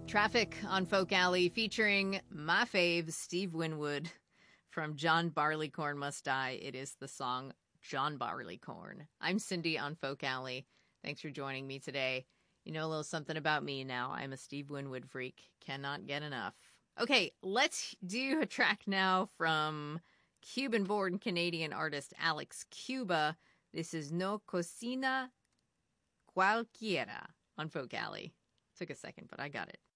Traffic on Folk Alley featuring my fave, Steve Winwood from John Barleycorn Must Die. It is the song John Barleycorn. I'm Cindy on Folk Alley. Thanks for joining me today. You know a little something about me now. I'm a Steve Winwood freak. Cannot get enough. Okay, let's do a track now from Cuban-born Canadian artist Alex Cuba. This is No Cocina Cualquiera on Folk Alley. Took a second, but I got it.